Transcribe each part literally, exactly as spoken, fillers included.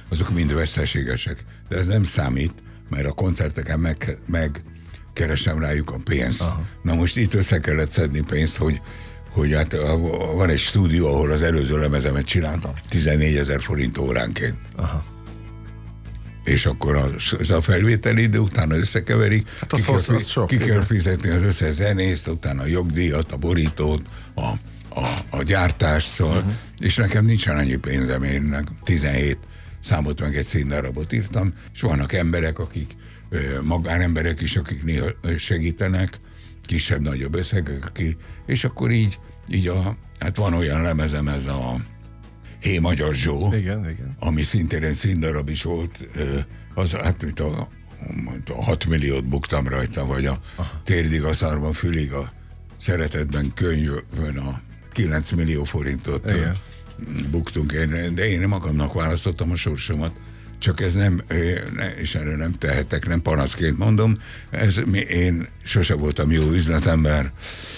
azok mind veszteségesek. De ez nem számít, mert a koncerteken meg, meg keresem rájuk a pénzt. Aha. Na most itt össze kellett szedni pénzt, hogy, hogy hát van egy stúdió, ahol az előző lemezemet csináltam, tizennégyezer forint óránként. Aha. És akkor az a felvételi idő, utána összekeverik, hát ki, kell, az sok, ki kell fizetni az összes zenészt, utána a jogdíjat, a borítót, a, a, a gyártást, szóval, uh-huh. és nekem nincsen annyi pénzem, én tizenhét számot meg egy színdarabot írtam, és vannak emberek, akik magánemberek is, akik néha segítenek, kisebb-nagyobb összegek, és akkor így, így a, hát van olyan lemezem, ez a Hé Magyar Zsó, igen, igen. ami szintén egy színdarab is volt, az hát mint a, a hat milliót buktam rajta, vagy a Aha. Térdig a szarban, fülig a szeretetben könyvön a kilenc millió forintot igen. buktunk, én, de én magamnak választottam a sorsomat. Csak ez nem, és erről nem tehetek, nem panaszként mondom, ez, én sose voltam jó üzletember,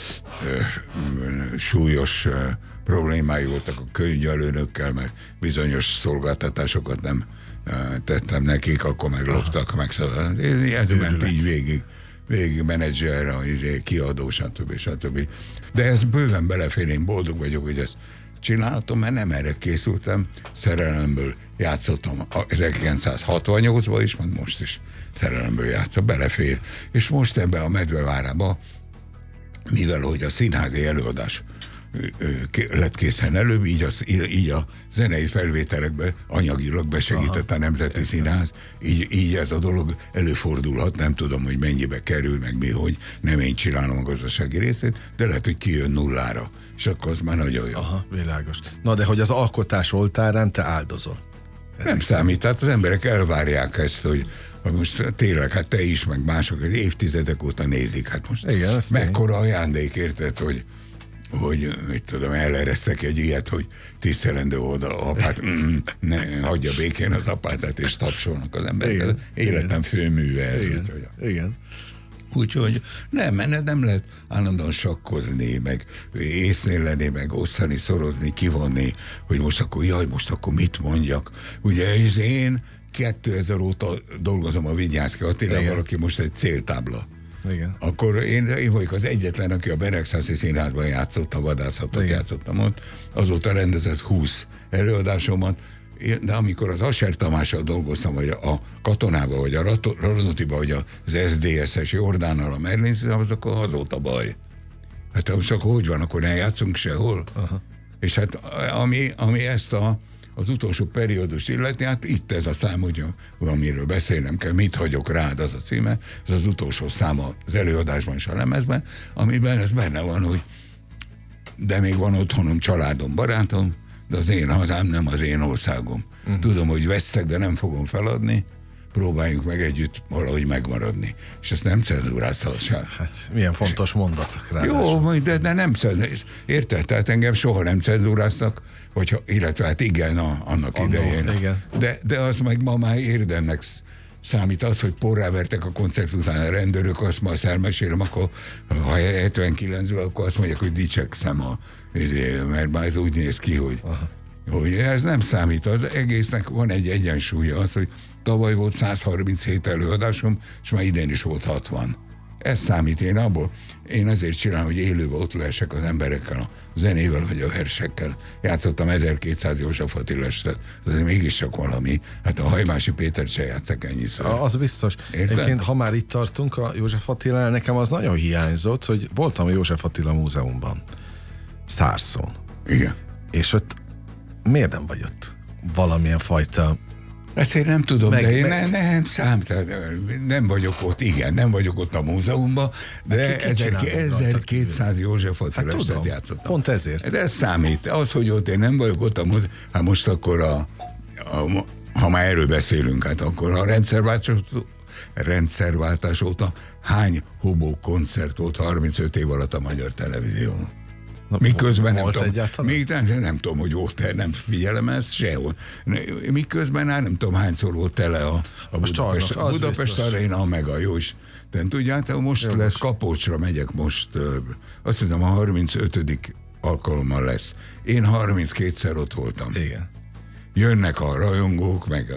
súlyos problémái voltak a könyvelőnökkel, mert bizonyos szolgáltatásokat nem tettem nekik, akkor megloptak, meg szóval. Ez ment így végig, végig menedzser, kiadó, stb. stb. De ez bőven belefér, én boldog vagyok, hogy ezt csináltam, mert nem erre készültem, szerelemből játszottam ezerkilencszázhatvannyolcban is, meg most is szerelemből játszom, belefér. És most ebbe a Medvevárába, mivel hogy a színházi előadás lett készen előbb, így a, így a zenei felvételekbe anyagilag besegített Aha. a Nemzeti Színház, így, így ez a dolog előfordulhat, nem tudom, hogy mennyibe kerül, meg mi, hogy nem én csinálom a gazdasági részét, de lehet, hogy kijön nullára, és akkor az már nagyon jó. Aha, világos. Na, de hogy az alkotás oltárán te áldozol? Ez nem számít, tehát az emberek elvárják ezt, hogy most tényleg, hát te is, meg mások, évtizedek óta nézik, hát most igen, mekkora ajándék, érted, hogy hogy, mit tudom, eleresztek egy ilyet, hogy tisztelendő oda apát, mm, ne, hagyja békén az apátát, és tapsolnak az emberek. Igen, életem főműve ez. Igen, úgy, igen. Úgyhogy nem, mert nem lehet állandóan sakkozni, meg észnél lenni, meg osztani, szorozni, kivonni, hogy most akkor, jaj, most akkor mit mondjak. Ugye és én kétezer óta dolgozom a Vinyánszky Attilával, aki most egy céltábla. Igen. Akkor én, én vagyok az egyetlen, aki a Beregszászi Színházban játszott, a vadászatot Igen. játszottam ott, azóta rendezett húsz előadásomat, de amikor az Asser Tamással dolgoztam, vagy a Katonában, vagy a Radnótiban, vagy az es dé es-es Jordánnal, a Merlin, az akkor azóta baj. Hát most akkor hogy van, akkor nem játszunk sehol? Aha. És hát ami, ami ezt a az utolsó periódust illeti, hát itt ez a szám, hogy amiről beszélnem kell, mit hagyok rád, az a címe, ez az utolsó szám az előadásban és a lemezben, amiben ez benne van, hogy de még van otthonom, családom, barátom, de az én hazám nem az én országom. Uh-huh. Tudom, hogy vesztek, de nem fogom feladni, próbáljunk meg együtt valahogy megmaradni. És ezt nem cenzúráztassák. Hát milyen fontos mondat. Jó, de, de nem cenzúráztak. Érted? Tehát engem soha nem cenzúráztak, vagy, illetve hát igen, a, annak Annó, idején. Igen. De, de az meg ma már érdemnek számít az, hogy porrávertek a koncert után a rendőrök, azt ma azt elmesélem, akkor ha hetvenkilencben, akkor azt mondják, hogy dicsekszem, a, mert már ez úgy néz ki, hogy, hogy ez nem számít. Az egésznek van egy egyensúlya, az, hogy tavaly volt száz harminchét előadásom, és már idén is volt hatvan. Ez számít, én abból. Én azért csinálom, hogy élőben ott lehessek az emberekkel, a zenével, vagy a versekkel. Játszottam ezerkétszáz József Attila estet, ez mégiscsak valami. Hát a Hajmási Pétert se játszak ennyiszer. Az biztos. Egyébként, ha már itt tartunk a József Attilánál, nekem az nagyon hiányzott, hogy voltam a József Attila Múzeumban. Szárszón. Igen. És ott miért nem vagy ott? Valamilyen fajta ezt én nem tudom, meg, de én meg... nem, nem számít, nem vagyok ott, igen, nem vagyok ott a múzeumban, de ezerkétszáz József Attila hát estet játszottam. Pont ezért. De ez számít. Az, hogy ott én nem vagyok ott a múzeumban, hát most akkor a, a, ha már erről beszélünk, hát akkor a rendszerváltás, rendszerváltás óta hány hobó koncert volt harmincöt év alatt a Magyar Televízión? Miközben nem tudom, még nem, nem tudom, hogy volt, nem figyelem ezt sehol. Miközben nem tudom, hányszor volt tele a, a Budapest, a Budapest Aréna, meg a jó is. De tudjátok, most jó, lesz Kapocsra megyek most, azt hiszem a harmincötödik alkalommal lesz. Én harminckétszer ott voltam. Igen. Jönnek a rajongók, meg